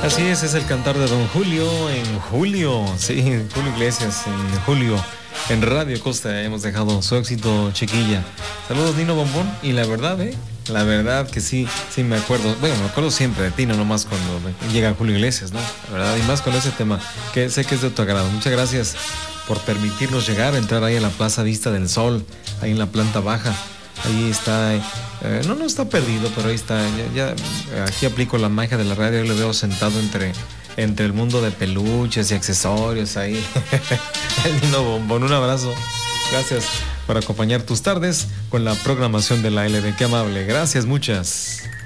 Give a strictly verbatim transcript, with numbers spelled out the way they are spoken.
Así es, es el cantar de Don Julio en julio, sí, Julio Iglesias en julio, en Radio Costa hemos dejado su éxito, chiquilla. Saludos, Nino Bombón, y la verdad, eh, la verdad que sí, sí me acuerdo, bueno, me acuerdo siempre de ti, no nomás cuando llega Julio Iglesias, ¿no? La verdad, y más con ese tema, que sé que es de tu agrado. Muchas gracias por permitirnos llegar, entrar ahí a la Plaza Vista del Sol, ahí en la planta baja. Ahí está, eh, no, no está perdido, pero ahí está. Ya, ya, aquí aplico la magia de la radio. Yo lo veo sentado entre, entre el mundo de peluches y accesorios ahí. El Nino Bombón, un abrazo. Gracias por acompañar tus tardes con la programación de la L B. Qué amable. Gracias, muchas.